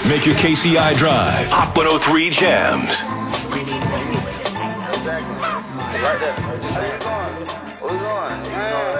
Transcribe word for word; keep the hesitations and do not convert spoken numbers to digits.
Make your K C I drive. Hot one oh three Jams. Right there. How you going? Where you going?